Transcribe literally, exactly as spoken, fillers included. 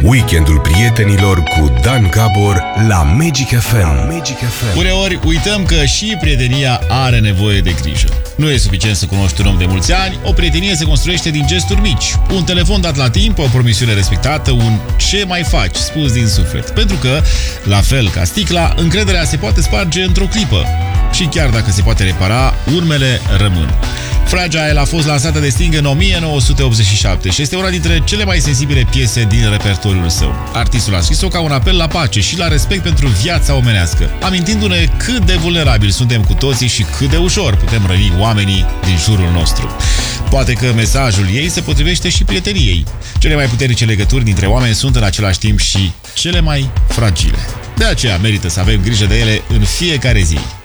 Weekendul prietenilor cu Dan Gabor la Magic F M. Magic F M. Uneori uităm că și prietenia are nevoie de grijă. Nu e suficient să cunoști un om de mulți ani, o prietenie se construiește din gesturi mici. Un telefon dat la timp, o promisiune respectată, un ce mai faci spus din suflet. Pentru că, la fel ca sticla, încrederea se poate sparge într-o clipă. Și chiar dacă se poate repara, urmele rămân. Fragile a fost lansată de Sting în o mie nouă sute optzeci și șapte și este una dintre cele mai sensibile piese din repertoriul său. Artistul a scris-o ca un apel la pace și la respect pentru viața omenească, amintindu-ne cât de vulnerabili suntem cu toții și cât de ușor putem răni oamenii din jurul nostru. Poate că mesajul ei se potrivește și prieteniei. Cele mai puternice legături dintre oameni sunt în același timp și cele mai fragile. De aceea merită să avem grijă de ele în fiecare zi.